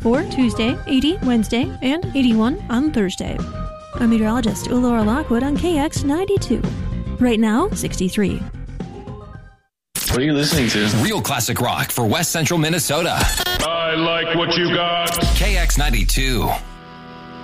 for Tuesday, 80 Wednesday, and 81 on Thursday. I'm meteorologist Laura Lockwood on KX92. Right now, 63. What are you listening to? Real classic rock for West Central Minnesota. I like what you got. KX92.